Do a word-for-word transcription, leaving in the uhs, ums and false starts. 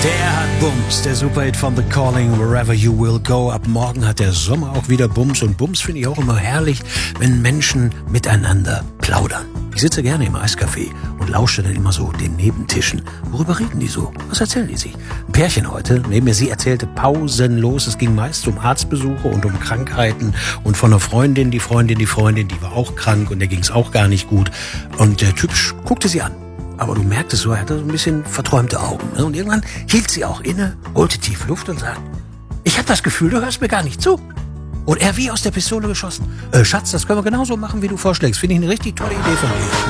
Der hat Bums, der Superhit von The Calling, Wherever You Will Go. Ab morgen hat der Sommer auch wieder Bums. Und Bums finde ich auch immer herrlich, wenn Menschen miteinander plaudern. Ich sitze gerne im Eiscafé und lausche dann immer so den Nebentischen. Worüber reden die so? Was erzählen die sich? Ein Pärchen heute, neben mir, sie erzählte pausenlos. Es ging meist um Arztbesuche und um Krankheiten. Und von einer Freundin, die Freundin, die Freundin, die war auch krank und der ging es auch gar nicht gut. Und der Typ guckte sie an. Aber du merktest so, er hatte so ein bisschen verträumte Augen. Ne? Und irgendwann hielt sie auch inne, holte tief Luft und sagte, ich habe das Gefühl, du hörst mir gar nicht zu. Und er wie aus der Pistole geschossen. Äh, Schatz, das können wir genauso machen, wie du vorschlägst. Finde ich eine richtig tolle Idee von dir.